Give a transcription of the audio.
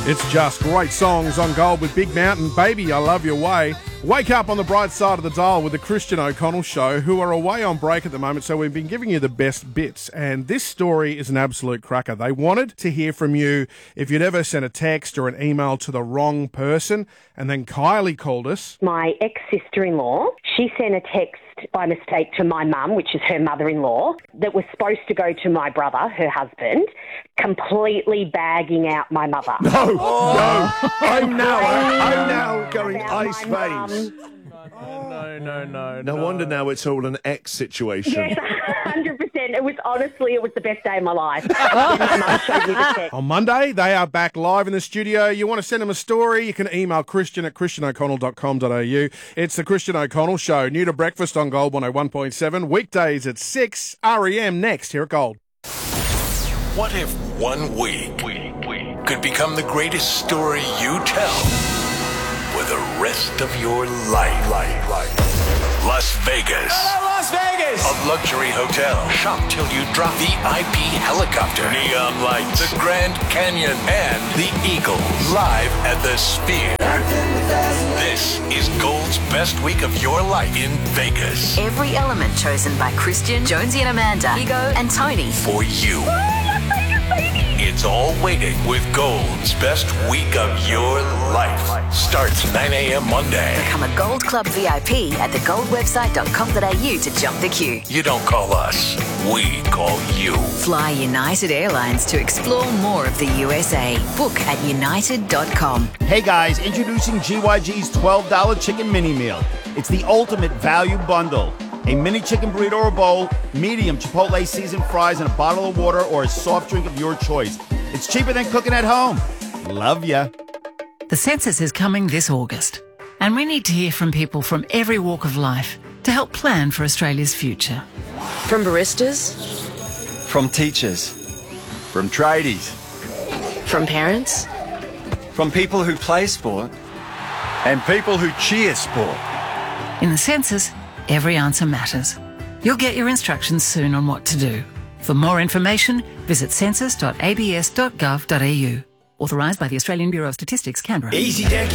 It's just great songs on Gold with Big Mountain. Baby, I love your way. Wake up on the bright side of the dial with the Christian O'Connell Show, who are away on break at the moment, so we've been giving you the best bits. And this story is an absolute cracker. They wanted to hear from you if you'd ever sent a text or an email to the wrong person. And then Kylie called us. My ex-sister-in-law, she sent a text by mistake to my mum, which is her mother-in-law, that was supposed to go to my brother, her husband, completely bagging out my mother. No. I'm now going ice veins. No. No wonder now it's all an ex situation. Yes, 100%. It was the best day of my life. My mum showed me the text. On Monday, they are back live in the studio. You want to send them a story, you can email christian@christianoconnell.com.au. It's the Christian O'Connell Show, new to breakfast on Gold 101.7, weekdays at 6, REM next here at Gold. What if 1 week could become the greatest story you tell for the rest of your life? Las Vegas. Hello, Las Vegas! A luxury hotel. Shop till you drop. VIP helicopter. Neon lights. The Grand Canyon. And the Eagles. Live at the Sphere. This is Gold's best week of your life in Vegas. Every element chosen by Christian, Jonesy and Amanda, Ego and Tony. For you. It's all waiting with Gold's best week of your life. Starts 9 a.m. Monday. Become a Gold Club VIP at thegoldwebsite.com.au to jump the queue. You don't call us, we call you. Fly United Airlines to explore more of the USA. Book at united.com. Hey guys, introducing GYG's $12 chicken mini meal. It's the ultimate value bundle. A mini chicken burrito or bowl, medium Chipotle seasoned fries, and a bottle of water or a soft drink of your choice. It's cheaper than cooking at home. Love ya. The census is coming this August, and we need to hear from people from every walk of life to help plan for Australia's future. From baristas, from teachers, from tradies, from parents, from people who play sport, and people who cheer sport. In the census, every answer matters. You'll get your instructions soon on what to do. For more information, visit census.abs.gov.au. Authorised by the Australian Bureau of Statistics, Canberra. Easy, Decky.